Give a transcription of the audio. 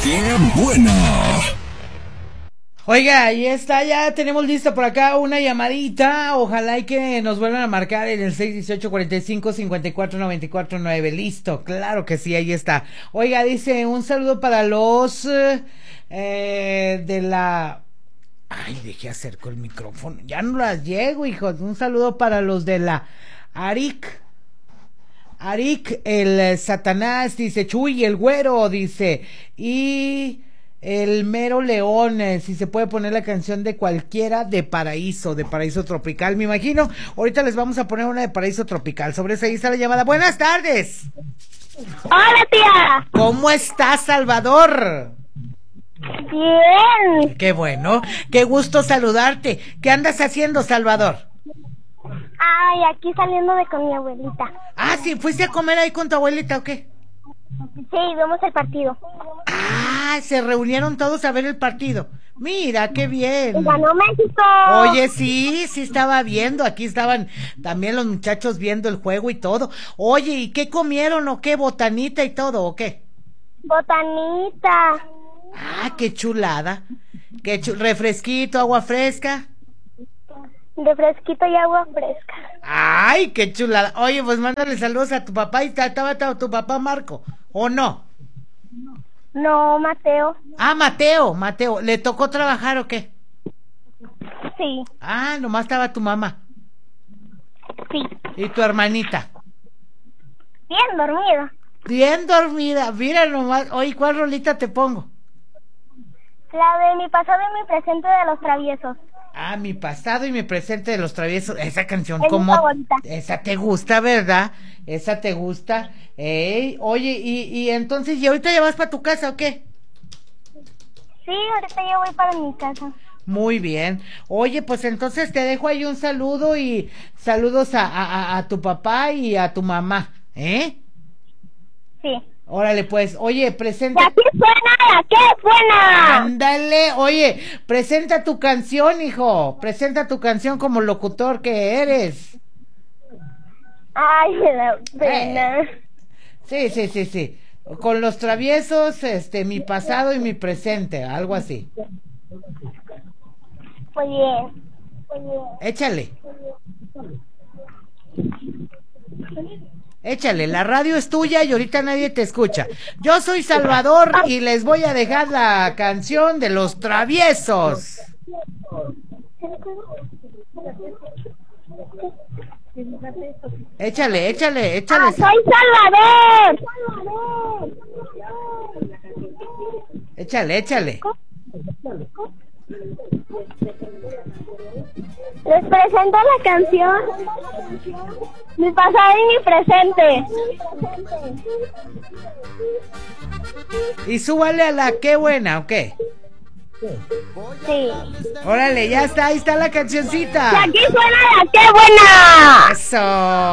¡Qué buena! Oiga, ahí está, ya tenemos listo por acá una llamadita. Ojalá y que nos vuelvan a marcar en el 618-45-54-94-9. Listo, claro que sí, ahí está. Oiga, dice, un saludo para los de la... Ay, dejé acerco el micrófono. Ya no las llego, hijos. Un saludo para los de la Arik, el Satanás, dice, Chuy, el güero, dice, y el mero león, si se puede poner la canción de cualquiera de Paraíso Tropical, me imagino. Ahorita les vamos a poner una de Paraíso Tropical. Sobre esa ahí está la llamada. Buenas tardes. Hola, tía. ¿Cómo estás, Salvador? Bien. Qué bueno, qué gusto saludarte. ¿Qué andas haciendo, Salvador? Ay, aquí saliendo de con mi abuelita. Ah, sí, ¿fuiste a comer ahí con tu abuelita o qué? Sí, vemos el partido. Ah, se reunieron todos a ver el partido. Mira, qué bien. Ganó México. Oye, sí estaba viendo. Aquí estaban también los muchachos viendo el juego y todo. Oye, ¿y qué comieron o qué? ¿Botanita y todo o qué? Botanita. Ah, qué chulada. Refresquito, agua fresca. De fresquito y agua fresca. Ay, qué chulada. Oye, pues mándale saludos a tu papá. Y estaba tu papá Marco, ¿o no? No, Mateo. Ah, Mateo. ¿Le tocó trabajar o qué? Sí. Ah, nomás estaba tu mamá. Sí. ¿Y tu hermanita? Bien dormida. Bien dormida. Mira nomás. Oye, ¿cuál rolita te pongo? La de mi pasado y mi presente de los Traviesos. Ah, mi pasado y mi presente de los Traviesos. Esa canción, Es ¿cómo? mi favorita. Esa te gusta, ¿verdad? Esa te gusta. Oye, y entonces, ¿y ahorita ya vas para tu casa o qué? Sí, ahorita yo voy para mi casa. Muy bien. Oye, pues entonces te dejo ahí un saludo y saludos a tu papá y a tu mamá, ¿eh? Sí. Órale, pues, oye, presenta. ¡Y aquí suena! ¡Qué buena! Ándale, oye, presenta tu canción, hijo. Presenta tu canción como locutor que eres. Ay, me da pena. Sí. Con los Traviesos, mi pasado y mi presente, algo así. Oye. Échale. Échale, la radio es tuya y ahorita nadie te escucha. Yo soy Salvador y les voy a dejar la canción de los Traviesos. Échale. ¡Ah, soy Salvador! Échale. Les presento la canción Mi pasado y mi presente. Y súbale a la qué buena, ¿o qué? Sí. Órale, ya está, ahí está la cancioncita. Y aquí suena la qué buena. Eso.